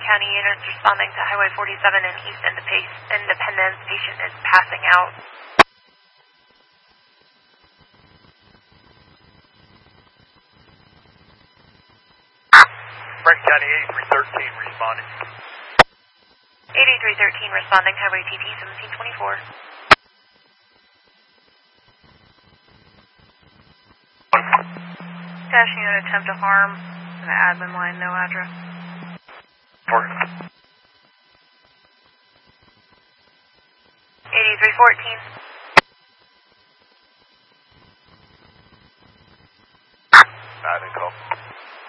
County units responding to Highway 47 in East Independence. Patient is passing out. Franklin County 8313 responding. 8313 responding, Highway TT 1724. Dash unit attempt to harm. An admin line, no address. 8314.